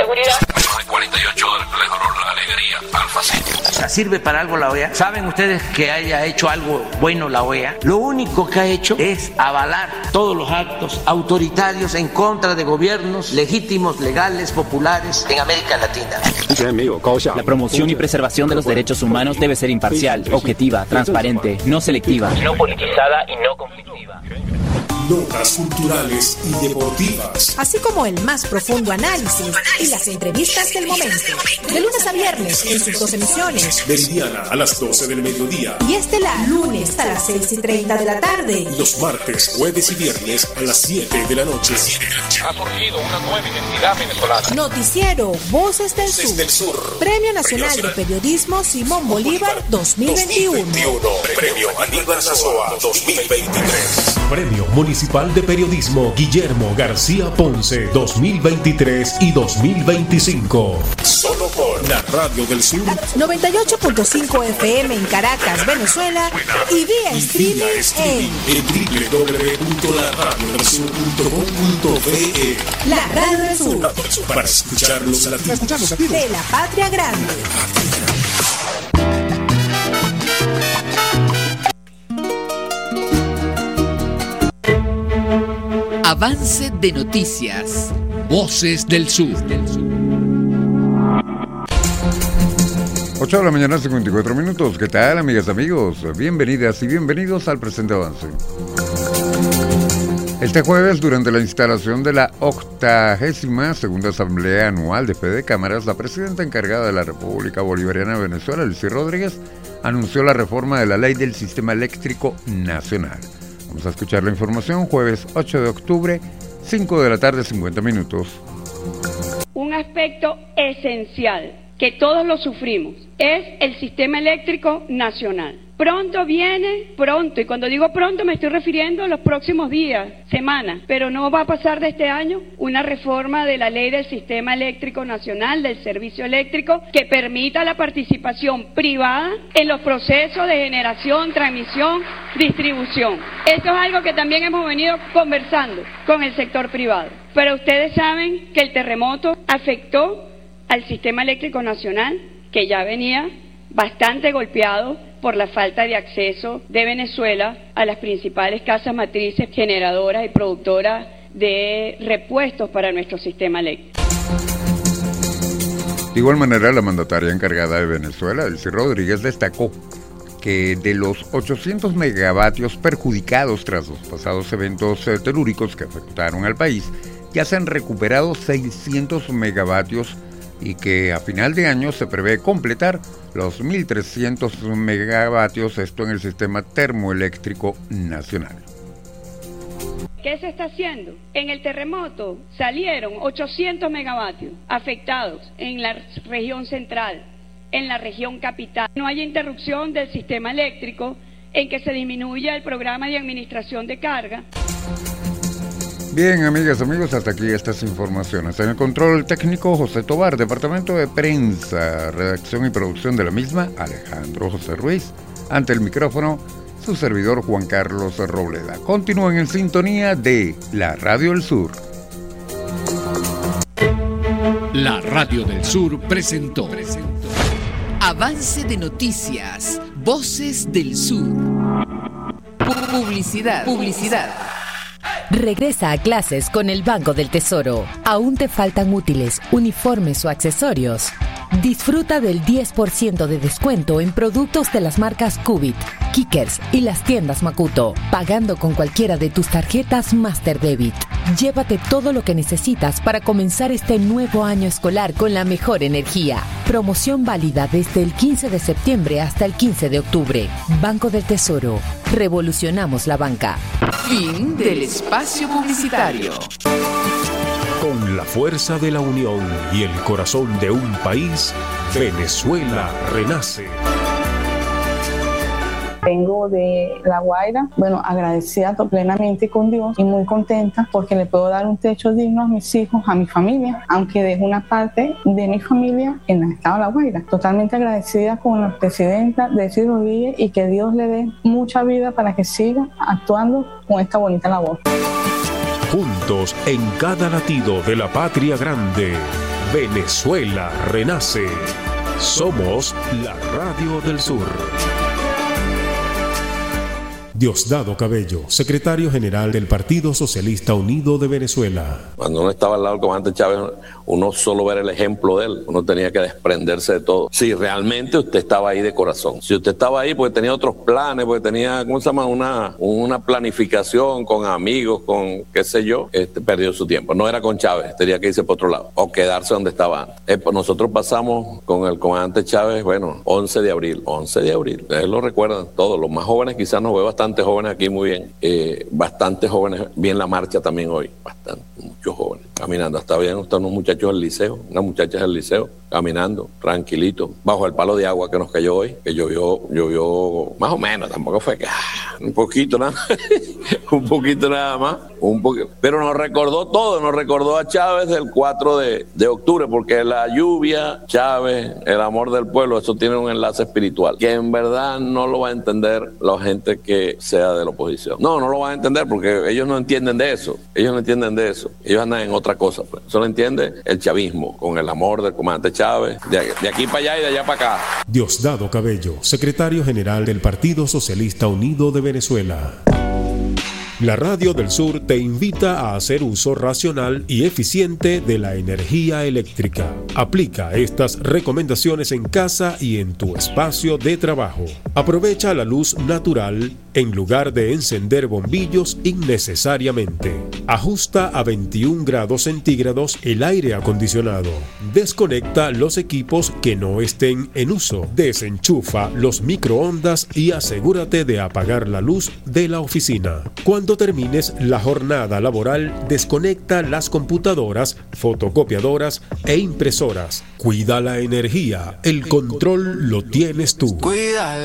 seguridad. Menos de 48 horas le duró la alegría al fascismo. ¿Sirve para algo la OEA? ¿Saben ustedes que haya hecho algo bueno la OEA? Lo único que ha hecho es avalar todos los actos autoritarios en contra de gobiernos legítimos, legales, populares en América Latina. La promoción y preservación de los derechos humanos debe ser imparcial, objetiva, transparente, no selectiva, No politizada y no conflictiva. Notas culturales y deportivas. Así como el más profundo análisis y las entrevistas del momento. De lunes a viernes en sus 2 emisiones. Meridiana a las 12 del mediodía. Y estelar lunes a las 6:30 de la tarde. Y los martes, jueves y viernes a las 7 de la noche. Ha surgido una nueva identidad venezolana. Noticiero Voces del Sur. Desde el Sur. Premio Nacional de Periodismo Simón Bolívar 2021. Premio Aníbal Sazoa 2023. Premio Municipal de Periodismo Guillermo García Ponce 2023 y 2025. Solo por la Radio del Sur. 98.5 FM en Caracas, Venezuela. Y vía streaming en www.laradioDelSur.com.be. La Radio del Sur. Para escuchar los latidos De la Patria Grande. Avance de noticias. Voces del Sur. 8 de la mañana, 54 minutos. ¿Qué tal, amigas, amigos? Bienvenidas y bienvenidos al presente avance. Este jueves, durante la instalación de la 82ª Asamblea Anual de Fede Cámaras, la presidenta encargada de la República Bolivariana de Venezuela, Elsie Rodríguez, anunció la reforma de la Ley del Sistema Eléctrico Nacional. Vamos a escuchar la información, jueves 8 de octubre, 5 de la tarde, 50 minutos. Un aspecto esencial que todos lo sufrimos es el sistema eléctrico nacional. Pronto viene, pronto, y cuando digo pronto me estoy refiriendo a los próximos días, semanas, pero no va a pasar de este año una reforma de la ley del sistema eléctrico nacional, del servicio eléctrico, que permita la participación privada en los procesos de generación, transmisión, distribución. Esto es algo que también hemos venido conversando con el sector privado. Pero ustedes saben que el terremoto afectó al sistema eléctrico nacional, que ya venía bastante golpeado por la falta de acceso de Venezuela a las principales casas matrices generadoras y productoras de repuestos para nuestro sistema eléctrico. De igual manera, la mandataria encargada de Venezuela, Elsie Rodríguez, destacó que de los 800 megavatios perjudicados tras los pasados eventos telúricos que afectaron al país, ya se han recuperado 600 megavatios y que a final de año se prevé completar los 1.300 megavatios, esto en el sistema termoeléctrico nacional. ¿Qué se está haciendo? En el terremoto salieron 800 megavatios afectados en la región central, en la región capital. No hay interrupción del sistema eléctrico en que se disminuya el programa de administración de carga. Bien, amigas, amigos, hasta aquí estas informaciones. En el control técnico, José Tobar, departamento de prensa, redacción y producción de la misma, Alejandro José Ruiz. Ante el micrófono, su servidor Juan Carlos Robleda. Continúen en sintonía de la Radio del Sur. La Radio del Sur presentó Avance de noticias. Voces del Sur. Publicidad. Regresa a clases con el Banco del Tesoro. ¿Aún te faltan útiles, uniformes o accesorios? Disfruta del 10% de descuento en productos de las marcas Cubit, Kickers y las tiendas Makuto, pagando con cualquiera de tus tarjetas Master Debit. Llévate todo lo que necesitas para comenzar este nuevo año escolar con la mejor energía. Promoción válida desde el 15 de septiembre hasta el 15 de octubre. Banco del Tesoro. Revolucionamos la banca. Fin del espacio publicitario. Con la fuerza de la unión y el corazón de un país, Venezuela renace. Vengo de La Guaira, agradecida plenamente con Dios y muy contenta porque le puedo dar un techo digno a mis hijos, a mi familia, aunque dejo una parte de mi familia en el estado de La Guaira. Totalmente agradecida con la presidenta Elsie Rodríguez y que Dios le dé mucha vida para que siga actuando con esta bonita labor. Juntos en cada latido de la patria grande, Venezuela renace. Somos la Radio del Sur. Diosdado Cabello, secretario general del Partido Socialista Unido de Venezuela. Cuando uno estaba al lado del comandante Chávez, uno solo ver el ejemplo de él, uno tenía que desprenderse de todo. Si realmente usted estaba ahí de corazón, si usted estaba ahí porque tenía otros planes, porque tenía, ¿cómo se llama? Una planificación con amigos, con qué sé yo, perdió su tiempo. No era con Chávez, tenía que irse por otro lado o quedarse donde estaba antes. Nosotros pasamos con el comandante Chávez, 11 de abril, ustedes lo recuerdan todos, los más jóvenes quizás nos veo bastante jóvenes aquí, muy bien, bastante jóvenes, bien la marcha también hoy, bastante, muchos jóvenes caminando, hasta bien están unos muchachos del liceo, unas muchachas del liceo caminando, tranquilito, bajo el palo de agua que nos cayó hoy, que llovió más o menos, tampoco fue que un poquito nada, un poquito nada más, pero nos recordó todo, nos recordó a Chávez del 4 de octubre, porque la lluvia, Chávez, el amor del pueblo, eso tiene un enlace espiritual, que en verdad no lo va a entender la gente que sea de la oposición. No lo van a entender porque ellos no entienden de eso, ellos andan en otra cosa, pues. Eso lo entiende el chavismo, con el amor del comandante Chávez, de aquí para allá y de allá para acá. Diosdado Cabello, secretario general del Partido Socialista Unido de Venezuela. La Radio del Sur te invita a hacer uso racional y eficiente de la energía eléctrica. Aplica estas recomendaciones en casa y en tu espacio de trabajo. Aprovecha la luz natural en lugar de encender bombillos innecesariamente. Ajusta a 21 grados centígrados el aire acondicionado. Desconecta los equipos que no estén en uso. Desenchufa los microondas y asegúrate de apagar la luz de la oficina. Cuando termines la jornada laboral, desconecta las computadoras, fotocopiadoras e impresoras. Cuida la energía. El control lo tienes tú.